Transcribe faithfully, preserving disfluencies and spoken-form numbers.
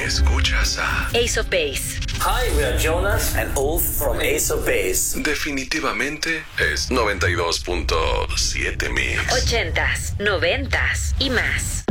Escuchas a Ace of Base. Hi, we are Jonas and Ulf from Ace of Base. Definitivamente es noventa y dos punto siete Mix. Ochentas, noventas y más.